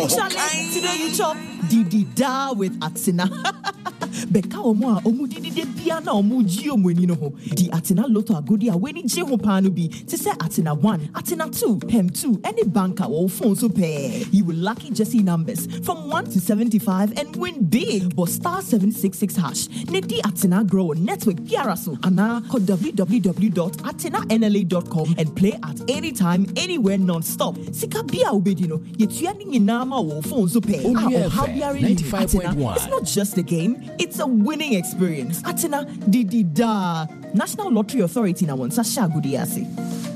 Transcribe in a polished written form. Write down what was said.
Charlie, today you chop Didi Da with Atsina. Beka omo a omu didi de bia na omu ji omweni no ho. Di Atsina Lotto agodi a weni je ho pa no bi. Te say Atsina 1, Atsina 2, Hem 2, any banker or phone so pay. You will lucky Jesse numbers from 1 to 75 and win big. But star 766 hash. Ne di Atsina grow network biaraso. Ana call www.atsinanla.com and play at any time, anywhere, non-stop. Sika bia obedino. Yetuani inama wo phone so pay. Atsina, it's not just a game, it's a winning experience. Atsina Didi Da. National Lottery Authority na won sa shagudi ase.